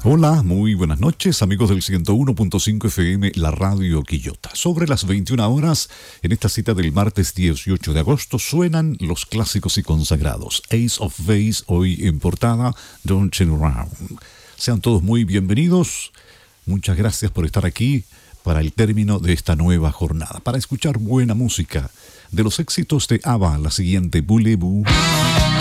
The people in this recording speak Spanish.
Hola, muy buenas noches, amigos del 101.5 FM, la radio Quillota. Sobre las 21 horas, en esta cita del martes 18 de agosto, suenan los clásicos y consagrados. Ace of Base, hoy en portada, Don't Turn Around. Sean todos muy bienvenidos. Muchas gracias por estar aquí para el término de esta nueva jornada, para escuchar buena música. De los éxitos de ABBA, la siguiente, Voulez-vous.